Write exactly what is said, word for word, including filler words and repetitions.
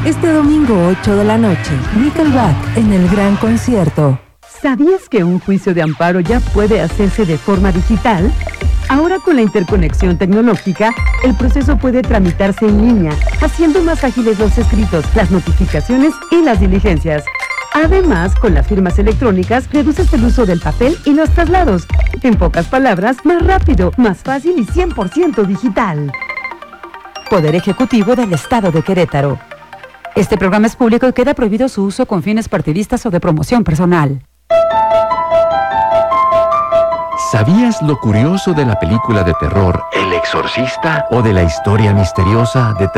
Este domingo ocho de la noche, Nickelback en el gran concierto. ¿Sabías que un juicio de amparo ya puede hacerse de forma digital? Ahora con la interconexión tecnológica, el proceso puede tramitarse en línea, haciendo más ágiles los escritos, las notificaciones y las diligencias. Además, con las firmas electrónicas, reduces el uso del papel y los traslados. En pocas palabras, más rápido, más fácil y cien por ciento digital. Poder Ejecutivo del Estado de Querétaro. Este programa es público y queda prohibido su uso con fines partidistas o de promoción personal. ¿Sabías lo curioso de la película de terror El Exorcista o de la historia misteriosa de